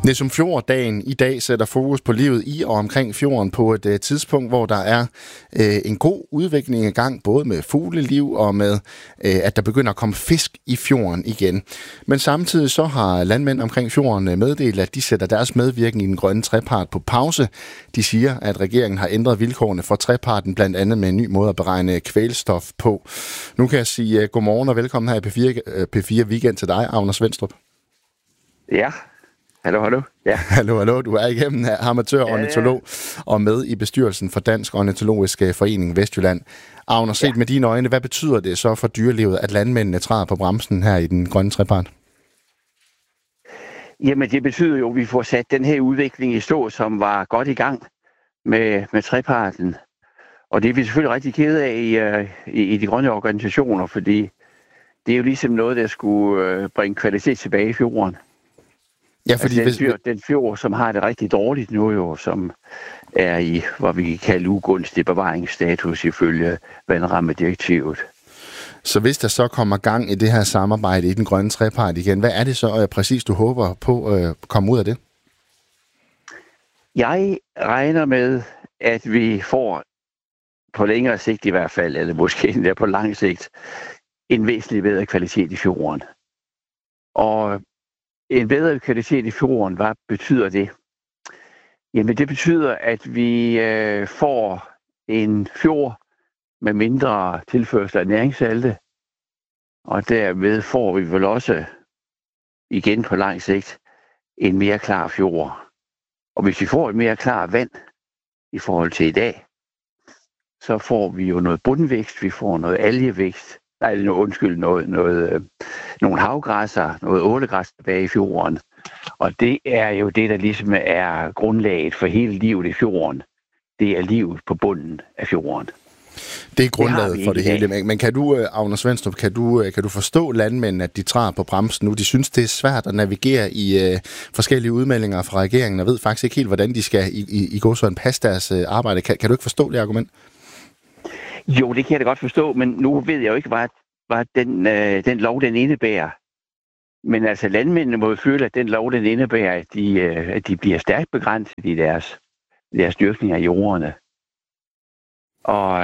Nissum Fjord-dagen i dag sætter fokus på livet i og omkring fjorden på et tidspunkt, hvor der er en god udvikling i gang, både med fugleliv og med, at der begynder at komme fisk i fjorden igen. Men samtidig så har landmænd omkring fjorden meddelt, at de sætter deres medvirken i den grønne trepart på pause. De siger, at regeringen har ændret vilkårene for treparten, blandt andet med en ny måde at beregne kvælstof på. Nu kan jeg sige godmorgen og velkommen her i P4 Weekend til dig, Agner Svendstrup. Ja. Hallo. Ja. Hallo. Du er igennem her, amatør-ornitolog og med i bestyrelsen for Dansk Ornitologisk Forening Vestjylland. Agner, set med dine øjne, hvad betyder det så for dyrelivet, at landmændene træder på bremsen her i den grønne trepart? Jamen, det betyder jo, at vi får sat den her udvikling i stå, som var godt i gang med treparten. Og det er vi selvfølgelig rigtig kede af i de grønne organisationer, fordi det er jo ligesom noget, der skulle bringe kvalitet tilbage i fjorden. Ja, fordi altså den fjord, som har det rigtig dårligt nu jo, som er i, hvad vi kan kalde ugunstig bevaringsstatus ifølge vandrammedirektivet. Så hvis der så kommer gang i det her samarbejde i den grønne trepart igen, hvad er det så præcis, du håber på at komme ud af det? Jeg regner med, at vi får på længere sigt i hvert fald, eller måske endda på lang sigt, en væsentlig bedre kvalitet i fjorden. Og en bedre kvalitet i fjorden, hvad betyder det? Jamen det betyder, at vi får en fjord med mindre tilførsel af næringssalte, og derved får vi vel også igen på lang sigt en mere klar fjord. Og hvis vi får et mere klar vand i forhold til i dag, så får vi jo noget bundvækst, vi får noget algevækst, nogle havgræsser, noget ålegræs tilbage i fjorden. Og det er jo det, der ligesom er grundlaget for hele livet i fjorden. Det er livet på bunden af fjorden. Det er grundlaget for det hele. Men kan du, Agner Svendstrup, kan du forstå landmændene, at de træder på bremsen nu? De synes, det er svært at navigere i forskellige udmeldinger fra regeringen, og ved faktisk ikke helt, hvordan de skal i gå sådan passe deres arbejde. Kan du ikke forstå det argument? Jo, det kan jeg da godt forstå, men nu ved jeg jo ikke, hvad den lov, den indebærer. Men altså, landmændene må jo føle, at den lov, den indebærer, at de bliver stærkt begrænset i deres dyrkning af jordene. Og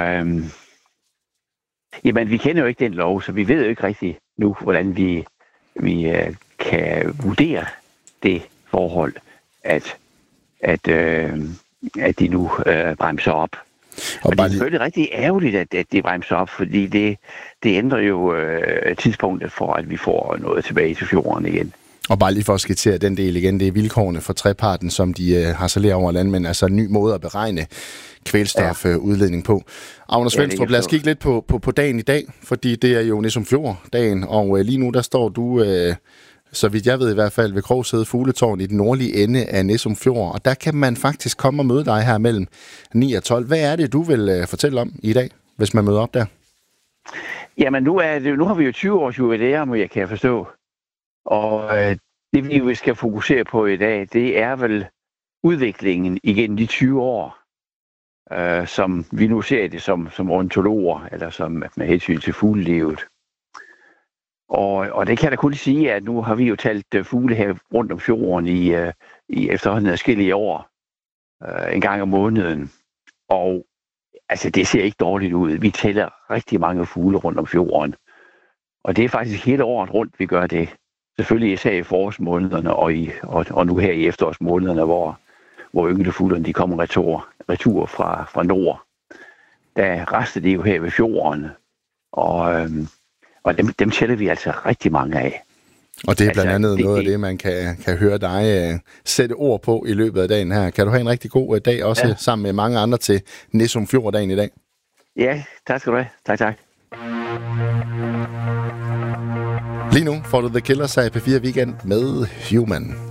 jamen, vi kender jo ikke den lov, så vi ved jo ikke rigtigt nu, hvordan vi kan vurdere det forhold, at de nu bremser op. Og det er selvfølgelig rigtig ærgerligt, at det bremser op, fordi det ændrer jo tidspunktet for, at vi får noget tilbage til fjorden igen. Og bare lige for at skitsere den del igen, det er vilkårene for treparten, som de harcelerer over landmænd, altså en ny måde at beregne kvælstofudledning på. Agner Svendstrup, lad os kigge lidt på dagen i dag, fordi det er jo Nissum Fjord-dagen, og lige nu der står du, så vidt jeg ved i hvert fald, ved Krogsæde Fugletårn i den nordlige ende af Nissum Fjord, og der kan man faktisk komme og møde dig her mellem 9 og 12. Hvad er det, du vil fortælle om i dag, hvis man møder op der? Jamen, nu har vi jo 20 års jubilæum, jeg kan forstå. Og det vi jo skal fokusere på i dag, det er vel udviklingen igennem de 20 år, som vi nu ser det som ornitologer, eller som med hensyn til fuglelivet. Og det kan jeg da kun sige, at nu har vi jo talt fugle her rundt om fjorden i efterhånden adskillige år, en gang om måneden. Og altså, det ser ikke dårligt ud. Vi tæller rigtig mange fugle rundt om fjorden. Og det er faktisk hele året rundt, vi gør det. Selvfølgelig især i forårsmånederne og nu her i efterårsmånederne, hvor ynglefuglerne de kommer retur fra nord. Der rester de jo her ved fjorden, og dem tæller vi altså rigtig mange af. Og det er blandt andet noget af det, man kan høre dig sætte ord på i løbet af dagen her. Kan du have en rigtig god dag også sammen med mange andre til Nissum Fjord-dagen i dag? Ja, tak skal du have. Tak. Lige nu får du The Killers af P4 Weekend med Human.